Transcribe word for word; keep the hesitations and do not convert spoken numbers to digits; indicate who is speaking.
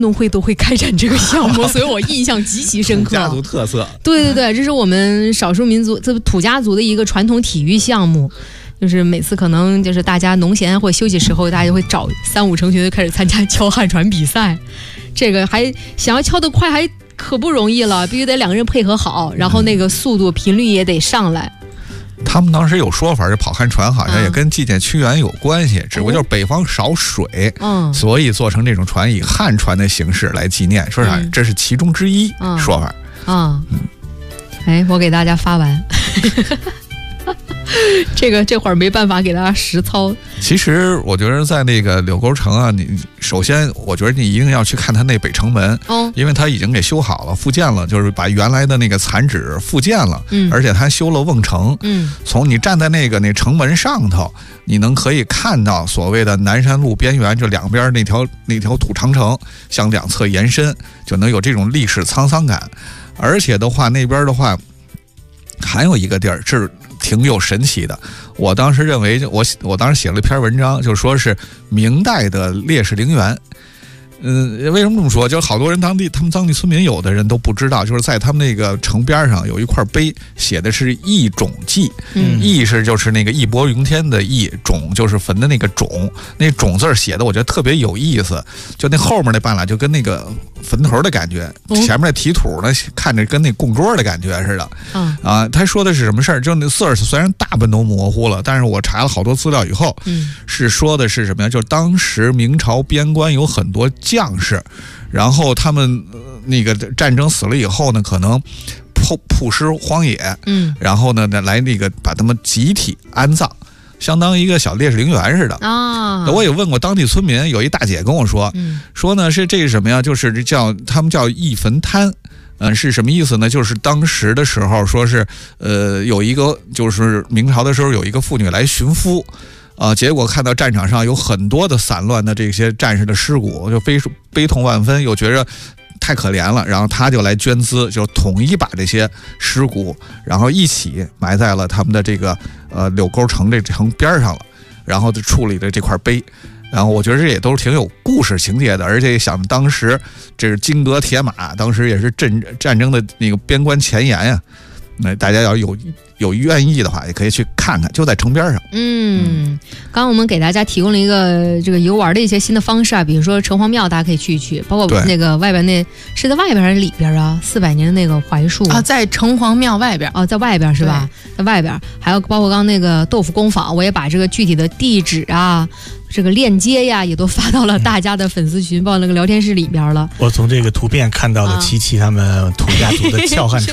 Speaker 1: 农会都会开展这个项目，所以我印象极其深刻。
Speaker 2: 家族特色，
Speaker 1: 对对对，这是我们少数民族这土家族的一个传统体育项目。就是每次可能就是大家农闲或休息时候，大家就会找三五成群的开始参加敲旱船比赛。这个还想要敲得快还可不容易了，必须得两个人配合好，然后那个速度频率也得上来。
Speaker 2: 他们当时有说法，这跑旱船好像也跟纪念屈原有关系，嗯、只不过就是北方少水，嗯，所以做成这种船以旱船的形式来纪念，说啥、嗯、这是其中之一、嗯、说法。
Speaker 1: 嗯，嗯哎，我给大家发完。这个这会儿没办法给大家实操。
Speaker 2: 其实我觉得在那个柳沟城啊，你首先我觉得你一定要去看它那北城门，哦，因为它已经给修好了，复建了，就是把原来的那个残址复建了，嗯，而且它修了瓮城，嗯，从你站在那个那城门上头，你能可以看到所谓的南山路边缘，就两边那条那条土长城向两侧延伸，就能有这种历史沧桑感。而且的话，那边的话还有一个地儿是挺有神奇的，我当时认为我我当时写了一篇文章，就说是明代的烈士陵园。嗯，为什么这么说？就是好多人当地，他们当地村民有的人都不知道，就是在他们那个城边上有一块碑，写的是义冢记。嗯，义是就是那个义薄云天的义，冢就是坟的那个冢。那冢字写的我觉得特别有意思，就那后面那半拉就跟那个坟头的感觉，前面那题土呢看着跟那供桌的感觉似的。嗯啊，他说的是什么事儿？就那字儿虽然大部分都模糊了，但是我查了好多资料以后，嗯，是说的是什么呀？就是当时明朝边关有很多将士，然后他们、呃、那个战争死了以后呢，可能曝曝尸荒野，嗯，然后呢来那个把他们集体安葬，相当于一个小烈士陵园似的啊。我也问过当地村民，有一大姐跟我说，嗯、说呢是这是什么呀？就是叫他们叫义坟滩。嗯，是什么意思呢？就是当时的时候说是，呃，有一个就是明朝的时候有一个妇女来寻夫。啊、呃！结果看到战场上有很多的散乱的这些战士的尸骨，就悲悲痛万分，又觉着太可怜了，然后他就来捐资，就统一把这些尸骨，然后一起埋在了他们的这个呃柳沟城这城边上了，然后就处理了这块碑。然后我觉得这也都是挺有故事情节的，而且想当时这是金戈铁马，当时也是战战争的那个边关前沿呀、啊。那大家要有有愿意的话，也可以去看看，就在城边上。嗯，
Speaker 1: 刚刚我们给大家提供了一个这个游玩的一些新的方式啊，比如说城隍庙，大家可以去一去，包括那个外边那是在外边还是里边啊？四百年的那个槐树
Speaker 3: 啊，在城隍庙外边
Speaker 1: 哦，在外边是吧？在外边，还有包括刚刚那个豆腐工坊，我也把这个具体的地址啊。这个链接呀，也都发到了大家的粉丝群，包括那个聊天室里边了。
Speaker 4: 我从这个图片看到了七七他们土家族的撬汉